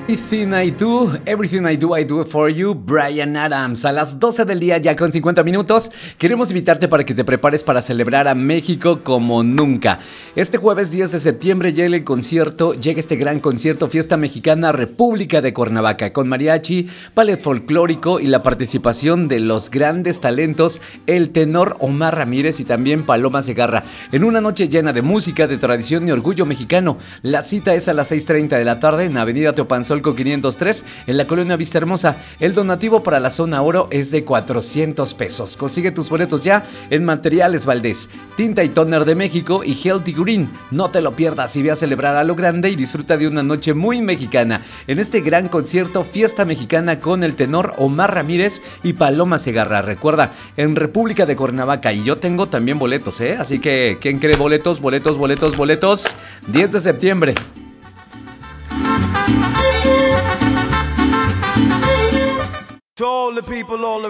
Everything I do it for you, Bryan Adams. A las 12 del día, ya con 50 minutos, queremos invitarte para que te prepares para celebrar a México como nunca. Este jueves 10 de septiembre llega este gran concierto Fiesta Mexicana República de Cuernavaca, con mariachi, ballet folclórico y la participación de los grandes talentos, el tenor Omar Ramírez y también Paloma Segarra, en una noche llena de música, de tradición y orgullo mexicano. La cita es a las 6:30 de la tarde en Avenida Teopanzolco 503, en la colonia Vista Hermosa. El donativo para la zona oro es de 400 pesos. Consigue tus boletos ya en Materiales Valdés, Tinta y Toner de México y Healthy Green. No te lo pierdas y ve a celebrar a lo grande y disfruta de una noche muy mexicana en este gran concierto Fiesta Mexicana con el tenor Omar Ramírez y Paloma Segarra. Recuerda, en República de Cuernavaca, y yo tengo también boletos, así que ¿quién quiere boletos? Boletos. 10 de septiembre. To all the people all